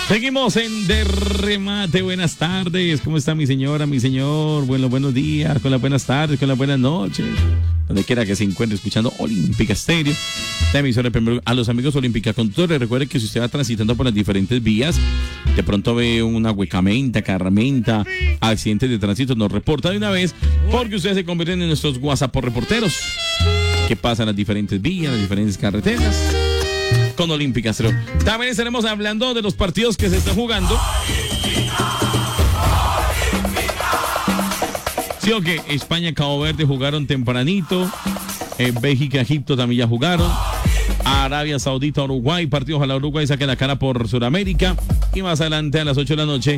Seguimos en De Remate. Buenas tardes. ¿Cómo está mi señora, mi señor? Bueno, buenos días, con las buenas tardes, con las buenas noches. Donde quiera que se encuentre escuchando Olímpica Estéreo. La emisora primero, a los amigos Olímpica Conductores, recuerde que si usted va transitando por las diferentes vías, de pronto ve una huecamenta, carramenta, accidentes de tránsito, nos reporta de una vez, porque ustedes se convierten en nuestros WhatsApp reporteros. ¿Qué pasa en las diferentes vías, las diferentes carreteras? Con Olímpica Estéreo. También estaremos hablando de los partidos que se están jugando. Sí, o que España, Cabo Verde jugaron tempranito. Bélgica, Egipto también ya jugaron. Arabia Saudita, Uruguay. Partidos a la Uruguay saque la cara por Sudamérica. Y más adelante a las 8 de la noche